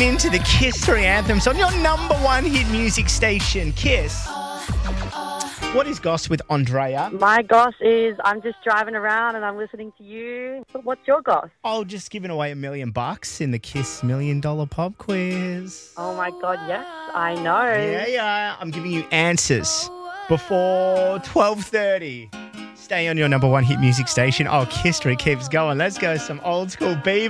getting into the Kiss 3 anthems on your number one hit music station, Kiss. What is Goss with Andrea? My goss is I'm just driving around and I'm listening to you. But what's your goss? Oh, just giving away $1 million in the Kiss $1 Million Pop Quiz. Oh my God, yes, I know. Yeah. I'm giving you answers before 12:30. Stay on your number one hit music station. Oh, Kiss 3 keeps going. Let's go some old school Bieber.